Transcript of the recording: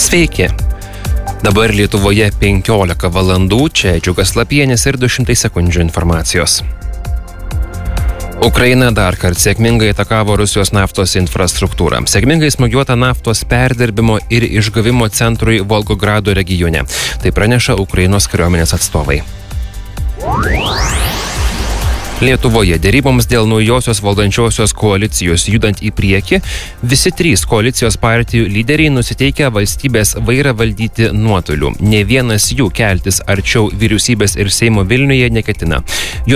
Sveiki. Dabar Lietuvoje 15 valandų, čia Džiugas Lapienis ir 200 sekundžių informacijos. Ukraina dar kartą sėkmingai atakavo Rusijos naftos infrastruktūrą. Sėkmingai smūgiuota naftos perdirbimo ir išgavimo centrui Volgogrado regione. Tai praneša Ukrainos kariuomenės atstovai. Lietuvoje deryboms dėl naujosios valdančiosios koalicijos judant į priekį, visi 3 koalicijos partijų lyderiai nusiteikę valstybės vairą valdyti nuotoliu. Nė vienas jų keltis arčiau vyriausybės ir Seimo Vilniuje neketina.